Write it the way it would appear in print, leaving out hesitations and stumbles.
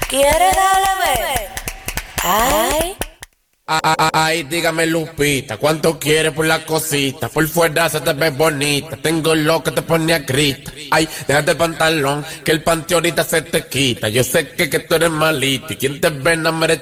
¿Quieres darle ver? Ay. Ay, dígame Lupita, ¿cuánto quieres por la cosita? Por fuera se te ve bonita, tengo lo que te pone a grita. Ay, déjate el pantalón, que el panty ahorita se te quita. Yo sé que tú eres malita y quien te ve no merece